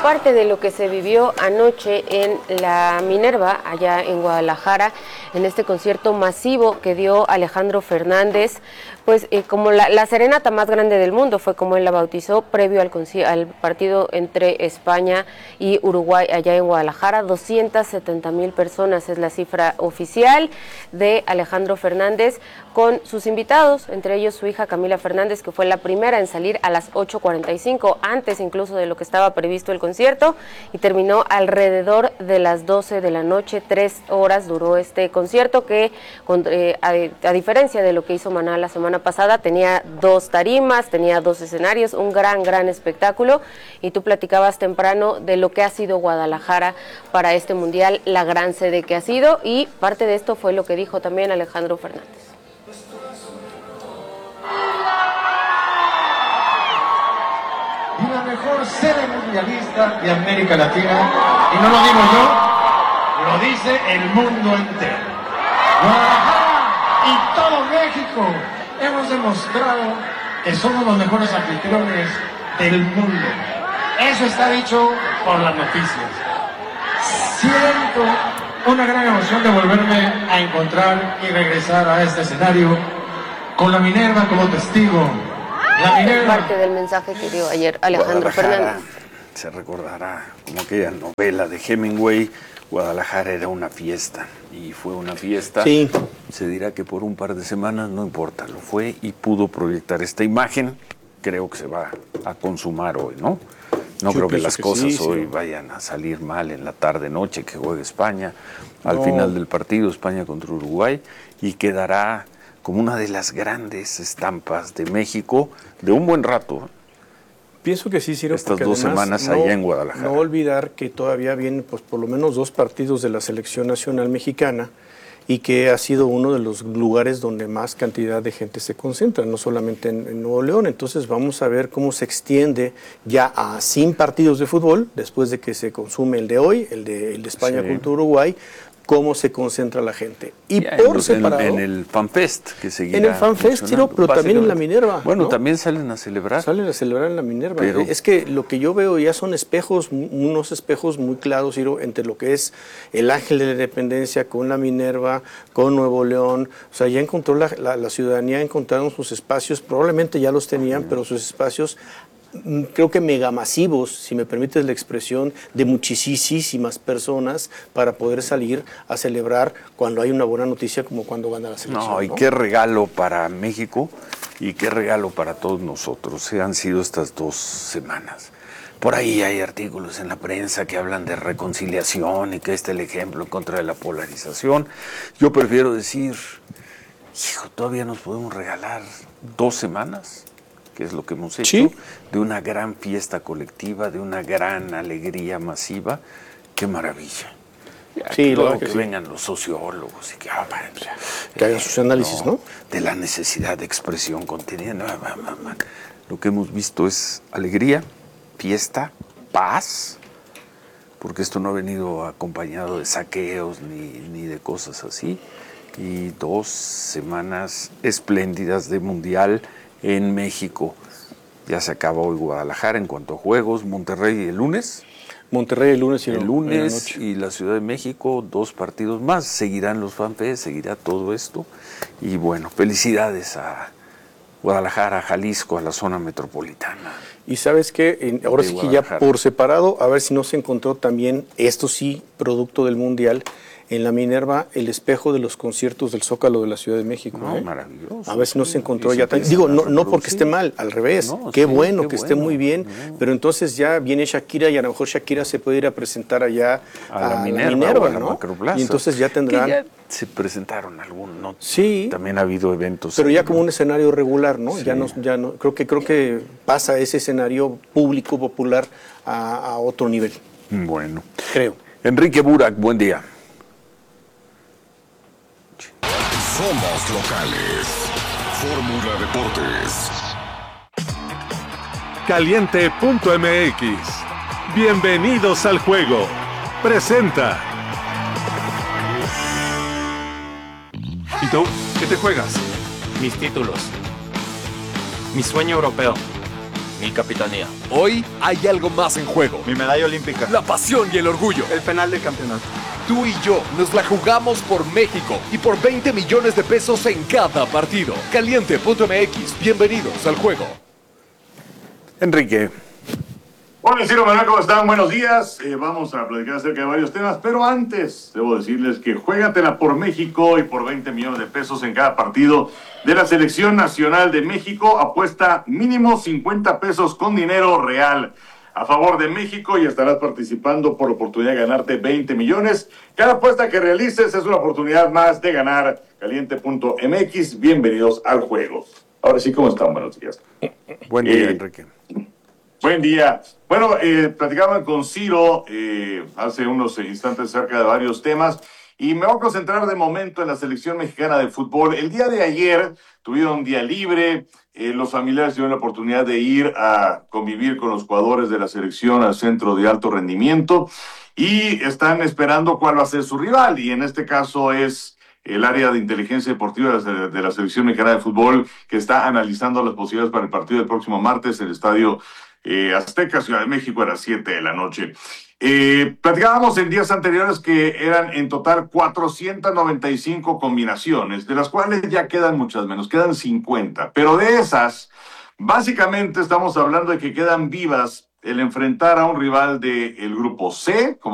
parte de lo que se vivió anoche en la Minerva, allá en Guadalajara, en este concierto masivo que dio Alejandro Fernández, pues como la serenata más grande del mundo, fue como él la bautizó, previo al partido entre España y Uruguay allá en Guadalajara. 270,000 personas es la cifra oficial de Alejandro Fernández, con sus invitados, entre ellos su hija Camila Fernández, que fue la primera en salir a las 8:45, antes incluso de lo que estaba previsto el concierto, y terminó alrededor de las 12 de la noche. 3 horas duró este concierto que, a diferencia de lo que hizo Maná la semana pasada, tenía 2 tarimas, tenía 2 escenarios, un gran espectáculo. Y tú platicabas temprano de lo que ha sido Guadalajara para este mundial, la gran sede que ha sido, y parte de esto fue lo que dijo también Alejandro Fernández. Y la mejor sede mundialista de América Latina, y no lo digo yo, lo dice el mundo entero. Guadalajara y todo México hemos demostrado que somos los mejores anfitriones del mundo. Eso está dicho por las noticias. Siento una gran emoción de volverme a encontrar y regresar a este escenario con la Minerva como testigo. La Minerva. Parte del mensaje que dio ayer Alejandro Fernández. Se recordará como aquella novela de Hemingway. Guadalajara era una fiesta, y fue una fiesta. Sí. Se dirá que por un par de semanas, no importa, lo fue y pudo proyectar esta imagen. Creo que se va a consumar hoy, ¿no? No creo que las cosas hoy vayan a salir mal en la tarde-noche que juegue España. Al final del partido, España contra Uruguay, y quedará como una de las grandes estampas de México de un buen rato. Pienso que sí, Ciro. Estas 2 semanas allá en Guadalajara. No olvidar que todavía vienen pues, por lo menos 2 partidos de la selección nacional mexicana, y que ha sido uno de los lugares donde más cantidad de gente se concentra, no solamente en Nuevo León. Entonces vamos a ver cómo se extiende ya a 100 partidos de fútbol, después de que se consume el de hoy, el de España contra Uruguay, cómo se concentra la gente. Y ya, por separado... En el FanFest, que seguirá. En el FanFest, Ciro, pero también en la Minerva. Bueno, ¿no? También salen a celebrar. Salen a celebrar en la Minerva. Pero... Es que lo que yo veo ya son espejos, unos espejos muy claros, Ciro, entre lo que es el Ángel de la Independencia con la Minerva, con Nuevo León. O sea, ya encontró la ciudadanía, encontraron sus espacios, probablemente ya los tenían, pero sus espacios... creo que megamasivos, si me permites la expresión, de muchísimas personas para poder salir a celebrar cuando hay una buena noticia, como cuando gana la selección. No, y qué regalo para México y qué regalo para todos nosotros. Han sido estas 2 semanas. Por ahí hay artículos en la prensa que hablan de reconciliación y que este es el ejemplo en contra de la polarización. Yo prefiero decir, hijo, todavía nos podemos regalar 2 semanas, que es lo que hemos hecho, ¿sí?, de una gran fiesta colectiva, de una gran alegría masiva. ¡Qué maravilla! Sí, luego que vengan los sociólogos y que hagan sus análisis, ¿no? De la necesidad de expresión contenida. Lo que hemos visto es alegría, fiesta, paz, porque esto no ha venido acompañado de saqueos ni de cosas así. Y 2 semanas espléndidas de mundial en México. Ya se acabó hoy Guadalajara en cuanto a juegos. Monterrey el lunes. Monterrey el lunes y la Ciudad de México, 2 partidos más. Seguirán los FanFest, seguirá todo esto. Y bueno, felicidades a Guadalajara, a Jalisco, a la zona metropolitana. Y sabes qué, ahora sí que ya por separado, a ver si no se encontró también, esto sí, producto del Mundial, en la Minerva, el espejo de los conciertos del Zócalo de la Ciudad de México. No, maravilloso. A ver si no se encontró ya. Digo, no porque esté mal, al revés. No, qué bueno que esté muy bien. No. Pero entonces ya viene Shakira y a lo mejor Shakira se puede ir a presentar allá a la Minerva, ¿no? Macroplaza. Y entonces ya tendrán... Ya se presentaron algunos, ¿no? Sí. También ha habido eventos. Pero ya como un escenario regular, ¿no? Sí. Ya no creo que pasa ese escenario público, popular, a otro nivel. Bueno. Creo. Enrique Burak, buen día. Somos locales. Fórmula Deportes. Caliente.mx. Bienvenidos al juego. Presenta. ¿Y tú? ¿Qué te juegas? Mis títulos. Mi sueño europeo. Mi capitanía. Hoy hay algo más en juego. Mi medalla olímpica. La pasión y el orgullo. El penal de campeonato. Tú y yo nos la jugamos por México y por 20 millones de pesos en cada partido. Caliente.mx. Bienvenidos al juego. Enrique. Hola, Ciro Manuel, ¿cómo están? Buenos días. Vamos a platicar acerca de varios temas, pero antes debo decirles que juégatela por México y por 20 millones de pesos en cada partido de la Selección Nacional de México. Apuesta mínimo 50 pesos con dinero real a favor de México y estarás participando por la oportunidad de ganarte 20 millones. Cada apuesta que realices es una oportunidad más de ganar. Caliente.mx. Bienvenidos al juego. Ahora sí, ¿cómo están? Buenos días. Buen día, Enrique. Buen día. Bueno, platicaban con Ciro hace unos instantes acerca de varios temas y me voy a concentrar de momento en la selección mexicana de fútbol. El día de ayer tuvieron día libre, los familiares tuvieron la oportunidad de ir a convivir con los jugadores de la selección al centro de alto rendimiento y están esperando cuál va a ser su rival, y en este caso es el área de inteligencia deportiva de la selección mexicana de fútbol, que está analizando las posibilidades para el partido del próximo martes en el estadio Azteca, Ciudad de México, a las 7 de la noche. Platicábamos en días anteriores que eran en total 495 combinaciones, de las cuales ya quedan muchas menos, quedan 50, pero de esas, básicamente estamos hablando de que quedan vivas el enfrentar a un rival del grupo C, como